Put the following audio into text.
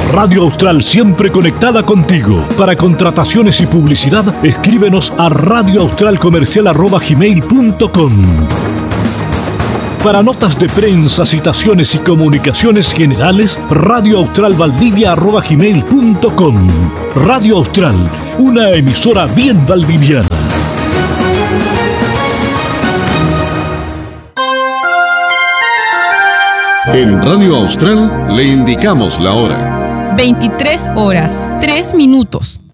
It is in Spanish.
Radio Austral, siempre conectada contigo. Para contrataciones y publicidad, escríbenos a radioaustralcomercial@gmail.com. Para notas de prensa, citaciones y comunicaciones generales, radioaustralvaldivia@gmail.com. Radio Austral, una emisora bien valdiviana. En Radio Austral le indicamos la hora. 23 horas, 3 minutos.